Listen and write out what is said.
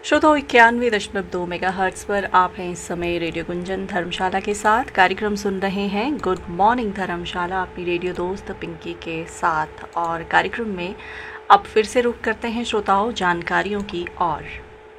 श्रोताओ 91.2 megahertz पर आप हैं इस समय रेडियो गुंजन धर्मशाला के साथ। कार्यक्रम सुन रहे हैं गुड मॉर्निंग धर्मशाला अपनी रेडियो दोस्त पिंकी के साथ। और कार्यक्रम में अब फिर से रुख करते हैं श्रोताओं जानकारियों की ओर।